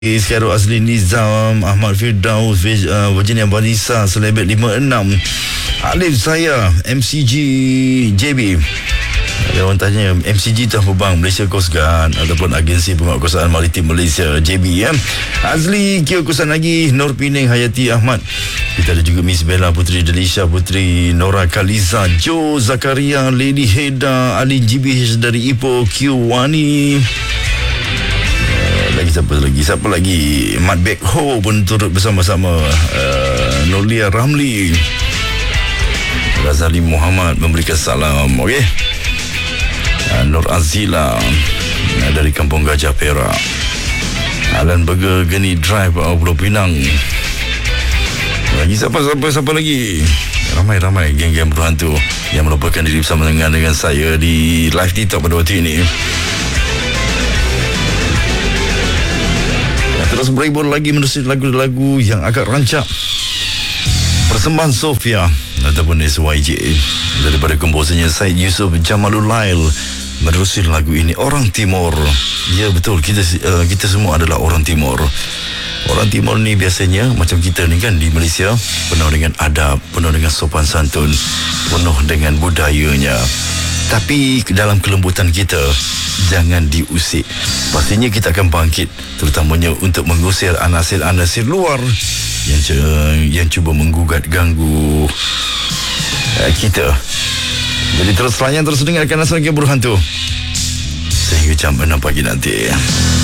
Sekarang Azli Nizam, Ahmad Firdaus, Virginia Vanessa, Selebet 56, Alif saya, MCG JB. Ada orang tanya, MCG tu apa bang? Malaysia Coast Guard ataupun Agensi Penguatkuasaan Maritim Malaysia, JB ya. Azli Kio Kusan lagi, Nur Pining Hayati Ahmad. Kita ada juga Miss Bella Putri Delisha Putri, Nora Kaliza, Joe Zakaria, Lady Heda, Ali GBH dari Ipoh, Q Wani. Siapa lagi Mat Bek Ho pun turut bersama-sama. Nolia Ramli, Razali Muhammad memberikan salam. Okey, Nur Azila dari Kampung Gajah Perak, Alan Burger Geni Drive Pulau Pinang. Lagi siapa lagi? Ramai geng-geng berhantu yang merupakan diri bersama dengan saya di live TikTok pada waktu ini. Terus berhibur lagi menerusi lagu-lagu yang agak rancak. Persembahan Sofia ataupun SYJ daripada komposernya Syed Yusof Jamalul Lail menerusi lagu ini, Orang Timur. Ya betul, kita semua adalah orang Timur. Orang Timur ni biasanya macam kita ni kan, di Malaysia penuh dengan adab, penuh dengan sopan santun, penuh dengan budayanya. Tapi dalam kelembutan kita, jangan diusik. Pastinya kita akan bangkit, terutamanya untuk mengusir anasir-anasir luar yang cuba menggugat ganggu kita. Jadi terus layan, terus dengarkan Asal Berhantu sehingga jam 6 pagi nanti.